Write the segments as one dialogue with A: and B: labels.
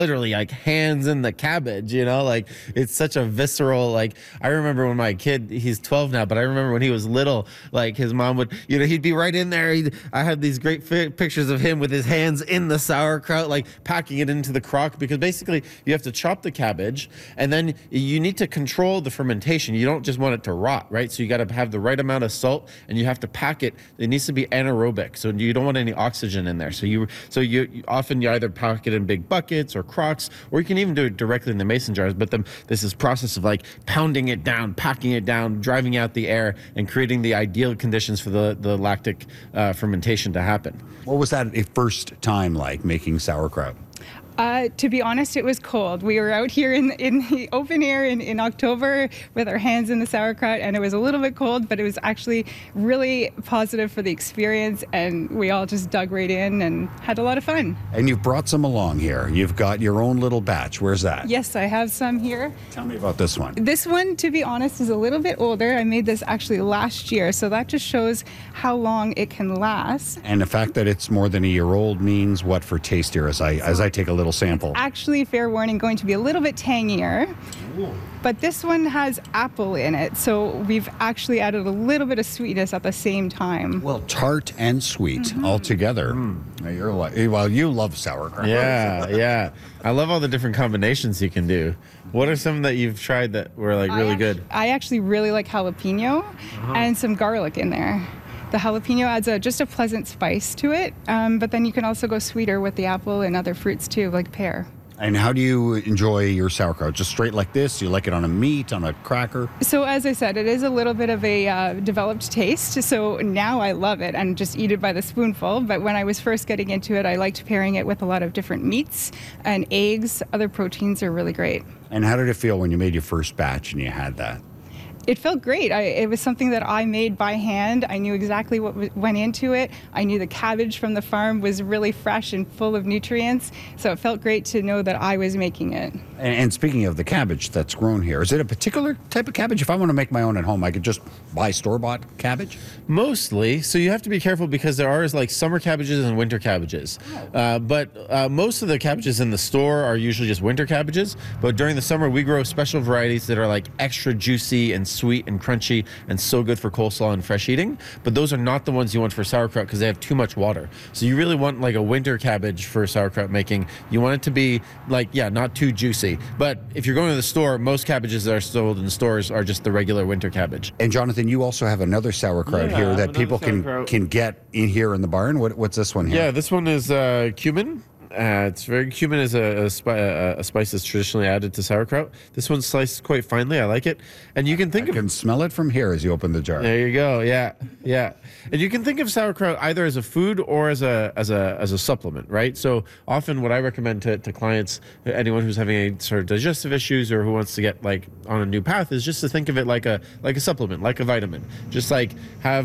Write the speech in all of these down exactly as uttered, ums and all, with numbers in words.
A: literally like hands in the cabbage, you know, like it's such a visceral, like I remember when my kid, he's twelve now, but I remember when he was little, like his mom would, you know, he'd be right in there. He'd, I had these great fi- pictures of him with his hands in the sauerkraut, like packing it into the crock, because basically you have to chop the cabbage and then you need to control the fermentation. You don't just want it to rot, right? So you got to have the right amount of salt and you have to pack it. It needs to be anaerobic. So you don't want any oxygen in there. So you, so you, you often you either pack it in big buckets or crocks, or you can even do it directly in the mason jars. But then this is process of like pounding it down, packing it down, driving out the air, and creating the ideal conditions for the the lactic uh, fermentation to happen.
B: What was that a first time like making sauerkraut?
C: Uh, to be honest, it was cold. We were out here in in the open air in, in October with our hands in the sauerkraut, and it was a little bit cold, but it was actually really positive for the experience, and we all just dug right in and had a lot of fun.
B: And you've brought some along here. You've got your own little batch. Where's that?
C: Yes, I have some here.
B: Tell me about this one.
C: This one, to be honest, is a little bit older. I made this actually last year, so that just shows how long it can last.
B: And the fact that it's more than a year old means what for taste here as I, as I take a little sample?
C: Actually, fair warning, going to be a little bit tangier. Ooh. But this one has apple in it, so we've actually added a little bit of sweetness at the same time.
B: Well, tart and sweet mm-hmm. all together. Mm. Now you're like, well, you love sauerkraut.
A: Yeah, yeah. I love all the different combinations you can do. What are some that you've tried that were like really
C: I
A: good?
C: Actually, I actually really like jalapeno uh-huh. and some garlic in there. The jalapeno adds a, just a pleasant spice to it, um, but then you can also go sweeter with the apple and other fruits too, like pear.
B: And how do you enjoy your sauerkraut? Just straight like this? Do you like it on a meat, on a cracker?
C: So as I said, it is a little bit of a uh, developed taste. So now I love it and just eat it by the spoonful. But when I was first getting into it, I liked pairing it with a lot of different meats and eggs. Other proteins are really great.
B: And how did it feel when you made your first batch and you had that?
C: It felt great. I, it was something that I made by hand. I knew exactly what w- went into it. I knew the cabbage from the farm was really fresh and full of nutrients. So it felt great to know that I was making it.
B: And, and speaking of the cabbage that's grown here, is it a particular type of cabbage? If I want to make my own at home, I could just buy store-bought cabbage?
A: Mostly. So you have to be careful because there are like summer cabbages and winter cabbages. Oh. Uh, but uh, most of the cabbages in the store are usually just winter cabbages. But during the summer, we grow special varieties that are like extra juicy and sweet and crunchy and so good for coleslaw and fresh eating. But those are not the ones you want for sauerkraut because they have too much water. So you really want like a winter cabbage for sauerkraut making. You want it to be like, yeah, not too juicy. But if you're going to the store, most cabbages that are sold in stores are just the regular winter cabbage.
B: And Jonathan, you also have another sauerkraut
A: yeah,
B: here that people can, can get in here in the barn. What, what's this one here?
A: Yeah, this one is uh, cumin. Uh, it's very cumin is a, a, spi- a, a spice that's traditionally added to sauerkraut. This one's sliced quite finely. I like it, and you can think
B: I
A: of.
B: can smell it from here as you open the jar.
A: There you go. Yeah, yeah, and you can think of sauerkraut either as a food or as a as a as a supplement, right? So often, what I recommend to, to clients, anyone who's having any sort of digestive issues or who wants to get like on a new path, is just to think of it like a like a supplement, like a vitamin. Just like have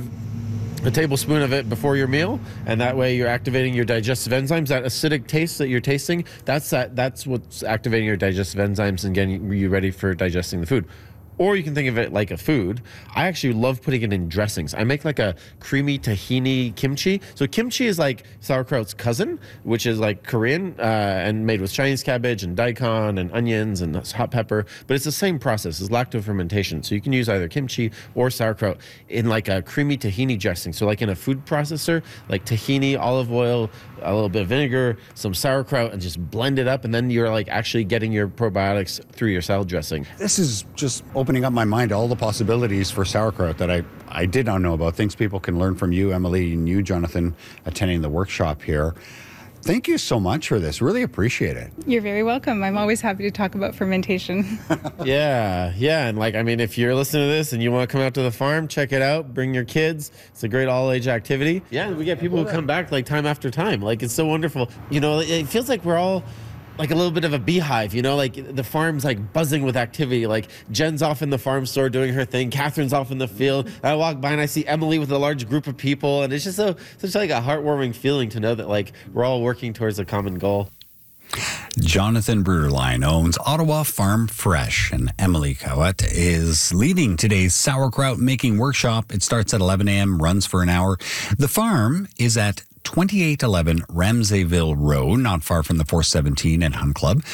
A: a tablespoon of it before your meal, and that way you're activating your digestive enzymes. That acidic taste that you're tasting, that's that that's what's activating your digestive enzymes and getting you ready for digesting the food. Or you can think of it like a food. I actually love putting it in dressings. I make like a creamy tahini kimchi. So kimchi is like sauerkraut's cousin, which is like Korean uh, and made with Chinese cabbage and daikon and onions and hot pepper. But it's the same process. It's lactofermentation. So you can use either kimchi or sauerkraut in like a creamy tahini dressing. So like in a food processor, like tahini, olive oil, a little bit of vinegar, some sauerkraut, and just blend it up. And then you're like actually getting your probiotics through your salad dressing.
B: This is just opening up my mind to all the possibilities for sauerkraut that I, I did not know about. Things people can learn from you, Emily, and you, Jonathan, attending the workshop here. Thank you so much for this. Really appreciate it.
C: You're very welcome. I'm always happy to talk about fermentation.
A: yeah, yeah. And like, I mean, if you're listening to this and you want to come out to the farm, check it out. Bring your kids. It's a great all-age activity. Yeah, we get people who come back like time after time. Like, it's so wonderful. You know, it feels like we're all like a little bit of a beehive, you know, like the farm's like buzzing with activity. Like Jen's off in the farm store doing her thing. Catherine's off in the field. I walk by and I see Emily with a large group of people. And it's just so such like a heartwarming feeling to know that like we're all working towards a common goal.
B: Jonathan Bruderlein owns Ottawa Farm Fresh, and Emily Cowett is leading today's sauerkraut making workshop. It starts at eleven a.m., runs for an hour. The farm is at twenty-eight eleven Ramsayville Road, not far from the four seventeen and Hunt Club.